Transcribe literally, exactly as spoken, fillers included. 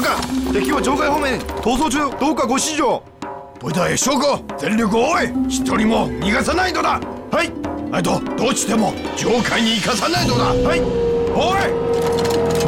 か。敵は場外方面逃走中、どうかご指示を。 部隊諸子全力を追え。一人も逃がさないのだ。 はい。 あとどうしても上海に行かさないのだ。 はい。 おい。